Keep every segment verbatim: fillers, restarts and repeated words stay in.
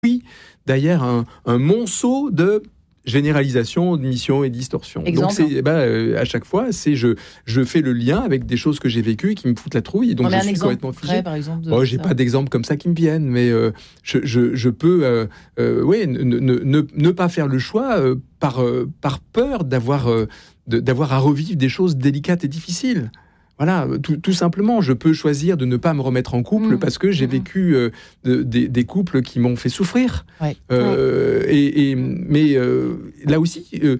Oui, d'ailleurs, un, un monceau de généralisation, de mission et de distorsion. Exemple. Donc, c'est, eh ben, euh, à chaque fois, c'est je, je fais le lien avec des choses que j'ai vécues et qui me foutent la trouille. Et donc, On je a un suis exemple complètement figé. concret, par exemple. De Oh, j'ai ça. pas d'exemple comme ça qui me viennent, mais euh, je, je, je peux euh, euh, ouais, ne, ne, ne, ne pas faire le choix euh, par, euh, par peur d'avoir, euh, de, d'avoir à revivre des choses délicates et difficiles. Voilà, tout, tout simplement, je peux choisir de ne pas me remettre en couple Mmh. parce que j'ai Mmh. vécu euh, de, des, des couples qui m'ont fait souffrir. Ouais. Euh, et, et, mais euh, là aussi, euh,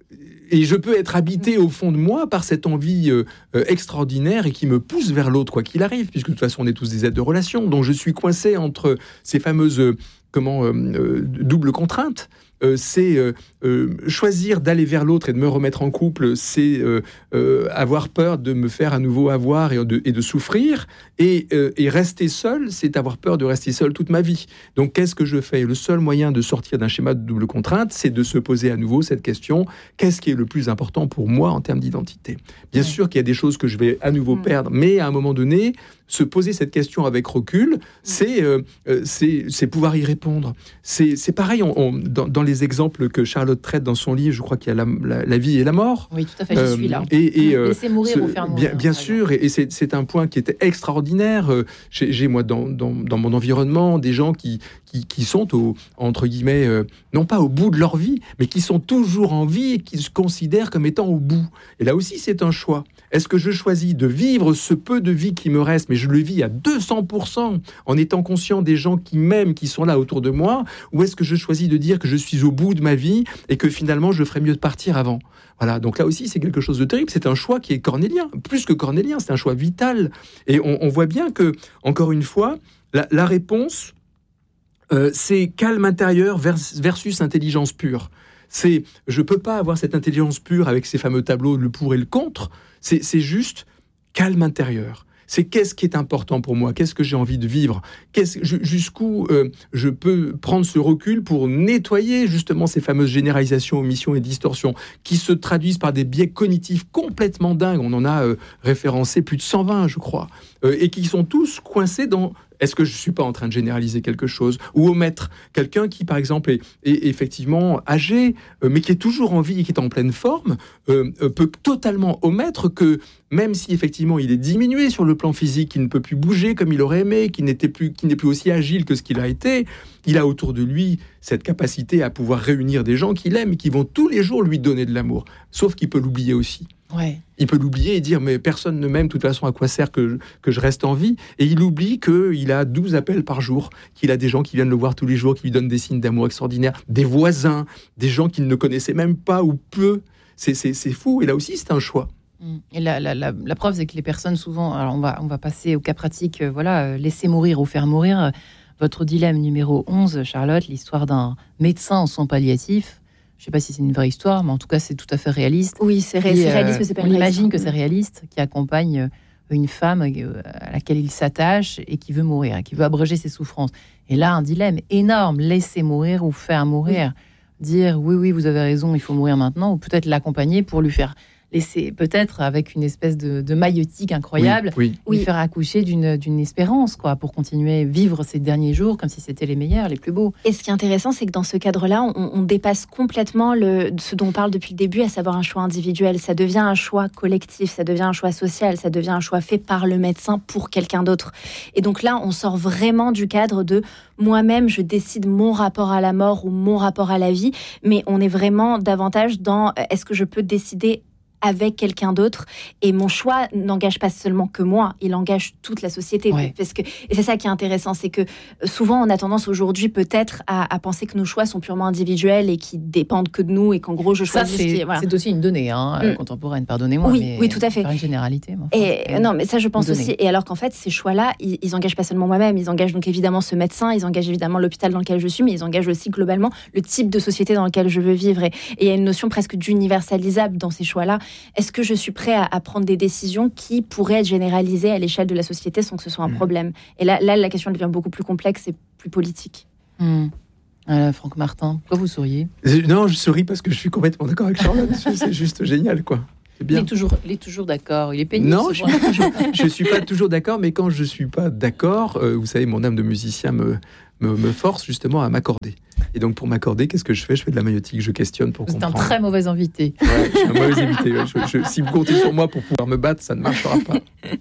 et je peux être habité au fond de moi par cette envie euh, euh, extraordinaire et qui me pousse vers l'autre, quoi qu'il arrive, puisque de toute façon, on est tous des êtres de relation. Donc, je suis coincé entre ces fameuses euh, comment, euh, euh, doubles contraintes. Euh, c'est euh, euh, choisir d'aller vers l'autre et de me remettre en couple, c'est euh, euh, avoir peur de me faire à nouveau avoir et de, et de souffrir, et, euh, et rester seul, c'est avoir peur de rester seul toute ma vie. Donc qu'est-ce que je fais ? Le seul moyen de sortir d'un schéma de double contrainte, c'est de se poser à nouveau cette question, qu'est-ce qui est le plus important pour moi en termes d'identité ? Bien ouais. sûr qu'il y a des choses que je vais à nouveau mmh. perdre, mais à un moment donné, se poser cette question avec recul, c'est, euh, c'est, c'est pouvoir y répondre. C'est, c'est pareil, on, on, dans, dans les exemples que Charlotte traite dans son livre, je crois qu'il y a la, la, la vie et la mort. Oui, tout à fait, euh, j'y suis là. Et, et, euh, Laisser mourir ce, ou faire mourir. Bien, bien sûr, et, et c'est, c'est un point qui était extraordinaire. J'ai, j'ai moi, dans, dans, dans mon environnement, des gens qui, qui, qui sont, au, entre guillemets, euh, non pas au bout de leur vie, mais qui sont toujours en vie et qui se considèrent comme étant au bout. Et là aussi, c'est un choix. Est-ce que je choisis de vivre ce peu de vie qui me reste, mais je le vis à deux cents pour cent en étant conscient des gens qui m'aiment, qui sont là autour de moi, ou est-ce que je choisis de dire que je suis au bout de ma vie et que finalement je ferais mieux de partir avant ? Voilà, donc là aussi c'est quelque chose de terrible, c'est un choix qui est cornélien, plus que cornélien, c'est un choix vital. Et on, on voit bien que, encore une fois, la, la réponse, euh, c'est calme intérieur versus intelligence pure. C'est, je peux pas avoir cette intelligence pure avec ces fameux tableaux, le pour et le contre, c'est, c'est juste calme intérieur. C'est qu'est-ce qui est important pour moi, qu'est-ce que j'ai envie de vivre, qu'est-ce, jusqu'où euh, je peux prendre ce recul pour nettoyer justement ces fameuses généralisations, omissions et distorsions qui se traduisent par des biais cognitifs complètement dingues. On en a euh, référencé plus de cent vingt, je crois, euh, et qui sont tous coincés dans... Est-ce que je ne suis pas en train de généraliser quelque chose ? Ou omettre quelqu'un qui, par exemple, est, est effectivement âgé, euh, mais qui est toujours en vie et qui est en pleine forme, euh, euh, peut totalement omettre que, même si effectivement il est diminué sur le plan physique, qu'il ne peut plus bouger comme il aurait aimé, qu'il n'était plus, qu'il n'est plus aussi agile que ce qu'il a été, il a autour de lui cette capacité à pouvoir réunir des gens qu'il aime et qui vont tous les jours lui donner de l'amour. Sauf qu'il peut l'oublier aussi. Ouais. Il peut l'oublier et dire mais personne ne m'aime, de toute façon à quoi sert que je, que je reste en vie, et il oublie qu'il a douze appels par jour, qu'il a des gens qui viennent le voir tous les jours, qui lui donnent des signes d'amour extraordinaires, des voisins, des gens qu'il ne connaissait même pas ou peu. C'est, c'est, c'est fou, et là aussi c'est un choix. Et la, la, la, la preuve c'est que les personnes souvent, alors on va, on va passer au cas pratique, euh, voilà, euh, laisser mourir ou faire mourir. Euh, votre dilemme numéro onze, Charlotte, l'histoire d'un médecin en soins palliatifs. Je ne sais pas si c'est une vraie histoire, mais en tout cas, c'est tout à fait réaliste. Oui, c'est, ré- qui, c'est réaliste, euh, mais c'est pas on une imagine réaliste. que c'est réaliste, qui accompagne une femme à laquelle il s'attache et qui veut mourir, qui veut abréger ses souffrances. Et là, un dilemme énorme, laisser mourir ou faire mourir. Oui. Dire, oui, oui, vous avez raison, il faut mourir maintenant, ou peut-être l'accompagner pour lui faire... laisser, peut-être avec une espèce de, de maïeutique incroyable, oui, oui. lui oui. faire accoucher d'une, d'une espérance, quoi, pour continuer à vivre ces derniers jours comme si c'était les meilleurs, les plus beaux. Et ce qui est intéressant, c'est que dans ce cadre-là, on, on dépasse complètement le, ce dont on parle depuis le début, à savoir un choix individuel. Ça devient un choix collectif, ça devient un choix social, ça devient un choix fait par le médecin pour quelqu'un d'autre. Et donc là, on sort vraiment du cadre de moi-même, je décide mon rapport à la mort ou mon rapport à la vie, mais on est vraiment davantage dans est-ce que je peux décider avec quelqu'un d'autre, et mon choix n'engage pas seulement que moi, il engage toute la société. Ouais. Parce que, et c'est ça qui est intéressant, c'est que souvent on a tendance aujourd'hui peut-être à, à penser que nos choix sont purement individuels et qui dépendent que de nous, et qu'en gros je choisis. Ça, c'est, ce qui est, voilà. c'est aussi une donnée hein, mm. contemporaine, pardonnez-moi. Oui, mais oui, tout à fait. Pas une généralité. Enfin, et, non, mais ça je pense aussi. Et alors qu'en fait, ces choix-là, ils, ils engagent pas seulement moi-même, ils engagent donc évidemment ce médecin, ils engagent évidemment l'hôpital dans lequel je suis, mais ils engagent aussi globalement le type de société dans lequel je veux vivre. Et il y a une notion presque d'universalisable dans ces choix-là. Est-ce que je suis prêt à, à prendre des décisions qui pourraient être généralisées à l'échelle de la société sans que ce soit un mmh. problème. Et là, là, la question devient beaucoup plus complexe et plus politique. Mmh. Euh, Franck Martin, pourquoi vous souriez ? Non, je souris parce que je suis complètement d'accord avec Charlotte. C'est juste génial, quoi. c'est bien. Il est toujours, il est toujours d'accord. Il est pénible. Non, je ne suis pas toujours d'accord, mais quand je ne suis pas d'accord, euh, vous savez, mon âme de musicien me, me, me force justement à m'accorder. Et donc, pour m'accorder, qu'est-ce que je fais ? Je fais de la maïotique, je questionne pour C'est comprendre. un très mauvais invité. Ouais, je suis un mauvais invité. Ouais. Je, je, si vous comptez sur moi pour pouvoir me battre, ça ne marchera pas.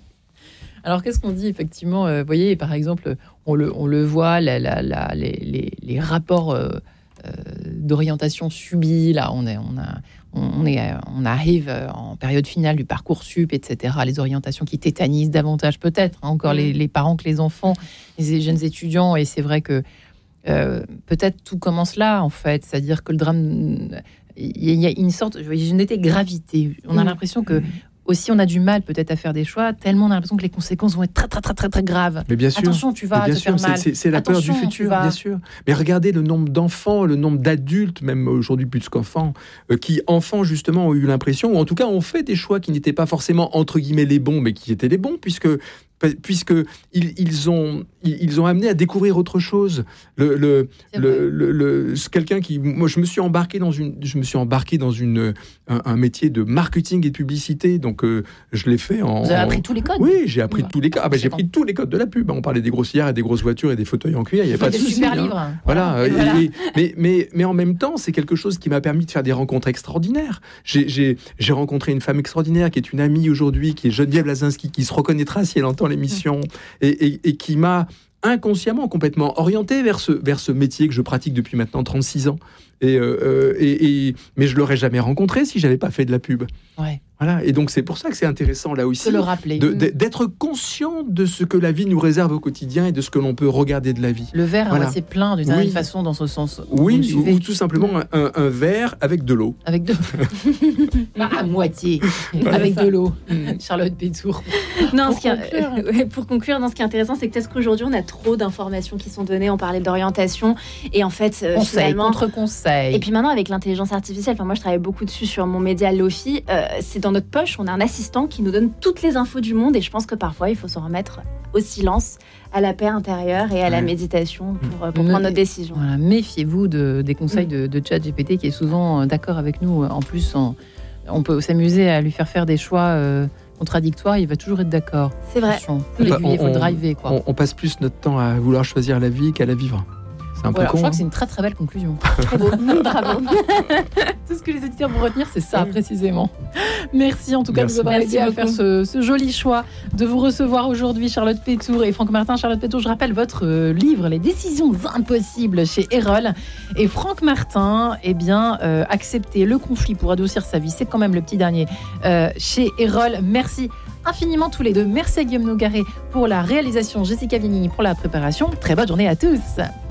Alors, qu'est-ce qu'on dit effectivement euh, Vous voyez, par exemple, on le, on le voit, la, la, la, les, les, les rapports euh, euh, d'orientation subis. Là, on, est, on, a, on, est, on arrive en période finale du Parcoursup, et cetera. Les orientations qui tétanisent davantage, peut-être, hein, encore mmh. les, les parents que les enfants, les jeunes étudiants. Et c'est vrai que euh, peut-être tout commence là, en fait. C'est-à-dire que le drame, il y a une sorte, je n'étais gravité. On a mmh. l'impression que aussi, on a du mal peut-être à faire des choix, tellement on a l'impression que les conséquences vont être très, très, très, très, très graves. Mais bien sûr, attention, tu vas bien te sûr, faire mal. C'est, c'est la attention, peur du futur, vas... bien sûr. Mais regardez le nombre d'enfants, le nombre d'adultes, même aujourd'hui plus qu'enfants, euh, qui, enfants, justement, ont eu l'impression, ou en tout cas, ont fait des choix qui n'étaient pas forcément, entre guillemets, les bons, mais qui étaient les bons, puisque... puisque ils, ils ont ils ont amené à découvrir autre chose. Le, le, le, le, le quelqu'un qui moi je me suis embarqué dans une je me suis embarqué dans une un, un métier de marketing et de publicité, donc euh, je l'ai fait en. Vous avez appris tous les codes. Oui, j'ai appris ouais. tous les codes. Ah ben j'ai appris tous les codes de la pub. On parlait des grossières et des grosses voitures et des fauteuils en cuir. Il y avait pas de souci. Super hein. livres. Voilà. Et voilà. Et, mais mais mais en même temps, c'est quelque chose qui m'a permis de faire des rencontres extraordinaires. J'ai j'ai j'ai rencontré une femme extraordinaire qui est une amie aujourd'hui, qui est Geneviève Lazinski, qui se reconnaîtra si elle entend l'émission. Et, et, et qui m'a inconsciemment complètement orienté vers ce, vers ce métier que je pratique depuis maintenant trente-six ans. Et, euh, et, et, mais je ne l'aurais jamais rencontré si je n'avais pas fait de la pub. Ouais. Voilà. Et donc, c'est pour ça que c'est intéressant, là aussi, de le rappeler. De, de, d'être conscient de ce que la vie nous réserve au quotidien et de ce que l'on peut regarder de la vie. Le verre voilà. à moitié plein, d'une certaine oui. façon, dans ce sens. Oui, ou, ou tout simplement un, un verre avec de l'eau. Avec de l'eau. À moitié. Voilà. Avec de l'eau. Charlotte Pétour. Non, pour, ce qui est, pour conclure, non, ce qui est intéressant, c'est que peut-être qu'aujourd'hui, on a trop d'informations qui sont données. On parlait d'orientation. Et en fait, conseil, finalement... contre-conseil. Et puis maintenant, avec l'intelligence artificielle, enfin, moi, je travaille beaucoup dessus sur mon média Lofi. Euh, c'est dans notre poche, on a un assistant qui nous donne toutes les infos du monde. Et je pense que parfois, il faut s'en remettre au silence, à la paix intérieure et à la méditation pour, pour prendre nos décisions. Voilà, méfiez-vous de, des conseils de, de ChatGPT qui est souvent d'accord avec nous. En plus, en, on peut s'amuser à lui faire faire des choix euh, contradictoires. Il va toujours être d'accord. C'est vrai. Attention, faut l'aiguiller, faut le driver. Quoi. On, on passe plus notre temps à vouloir choisir la vie qu'à la vivre. C'est un voilà, peu con. Je crois hein. que c'est une très très belle conclusion. Très beau. Bravo. Tout ce que les auditeurs vont retenir, c'est ça précisément. Merci en tout cas Merci. de vous avoir Merci aidé beaucoup. à faire ce, ce joli choix de vous recevoir aujourd'hui, Charlotte Pétour et Franck Martin. Charlotte Pétour, je rappelle votre euh, livre, Les décisions impossibles chez Erol. Et Franck Martin, eh bien, euh, accepter le conflit pour adoucir sa vie, c'est quand même le petit dernier euh, chez Erol. Merci infiniment tous les deux. Merci à Guillaume Nogaret pour la réalisation, Jessica Vignini pour la préparation. Très bonne journée à tous.